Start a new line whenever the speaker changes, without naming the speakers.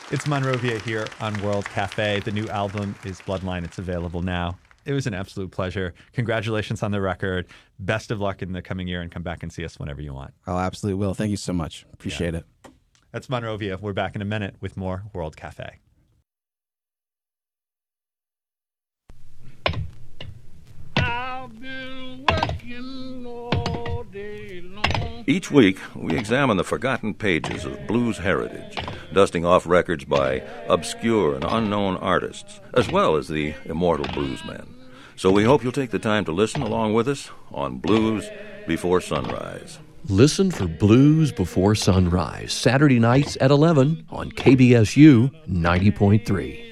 It's Monrovia here on World Cafe. The new album is Bloodline. It's available now. It was an absolute pleasure. Congratulations on the record. Best of luck in the coming year, and come back and see us whenever you want.
Oh, absolutely will. Thank you so much. Appreciate it.
That's Monrovia. We're back in a minute with more World Cafe.
I've been working all day long.
Each week, we examine the forgotten pages of blues heritage, dusting off records by obscure and unknown artists, as well as the immortal bluesmen. So we hope you'll take the time to listen along with us on Blues Before Sunrise.
Listen for Blues Before Sunrise, Saturday nights at 11 on KBSU 90.3.